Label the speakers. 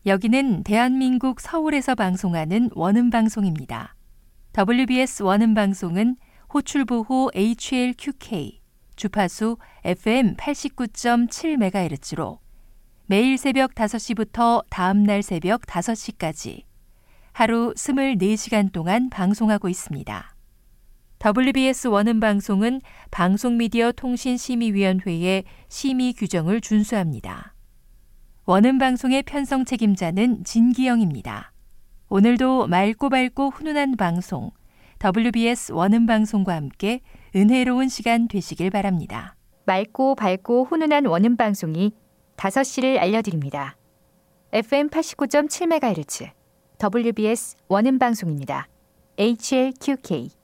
Speaker 1: 여기는 대한민국 서울에서 방송하는 원음방송입니다. WBS 원음방송은 호출보호 HLQK, 주파수 FM 89.7MHz로 매일 새벽 5시부터 다음날 새벽 5시까지 하루 24시간 동안 방송하고 있습니다. WBS 원음방송은 방송미디어통신심의위원회의 심의 규정을 준수합니다. 원음방송의 편성 책임자는 진기영입니다. 오늘도 맑고 밝고 훈훈한 방송, WBS 원음방송과 함께 은혜로운 시간 되시길 바랍니다.
Speaker 2: 맑고 밝고 훈훈한 원음방송이 5시를 알려드립니다. FM 89.7MHz WBS 원음방송입니다. HLQK